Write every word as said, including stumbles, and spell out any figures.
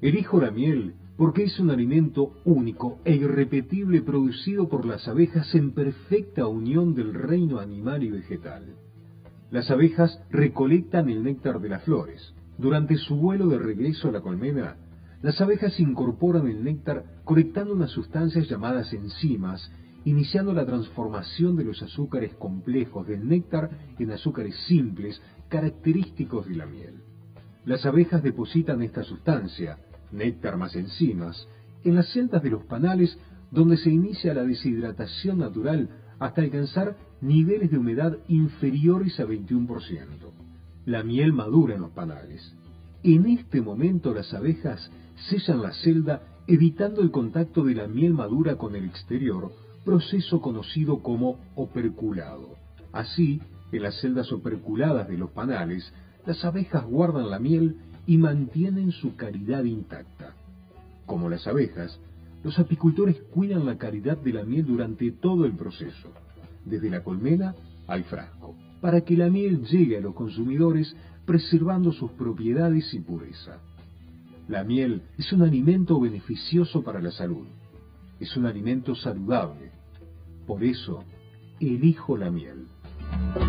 Elijo la miel porque es un alimento único e irrepetible producido por las abejas en perfecta unión del reino animal y vegetal. Las abejas recolectan el néctar de las flores. Durante su vuelo de regreso a la colmena, las abejas incorporan el néctar colectando unas sustancias llamadas enzimas, iniciando la transformación de los azúcares complejos del néctar en azúcares simples, característicos de la miel. Las abejas depositan esta sustancia, néctar más enzimas, en las celdas de los panales donde se inicia la deshidratación natural hasta alcanzar niveles de humedad inferiores a veintiuno por ciento. La miel madura en los panales. En este momento las abejas sellan la celda evitando el contacto de la miel madura con el exterior, proceso conocido como operculado. Así, en las celdas operculadas de los panales, las abejas guardan la miel y mantienen su calidad intacta. Como las abejas, los apicultores cuidan la calidad de la miel durante todo el proceso, desde la colmena al frasco, para que la miel llegue a los consumidores preservando sus propiedades y pureza. La miel es un alimento beneficioso para la salud. Es un alimento saludable. Por eso, elijo la miel.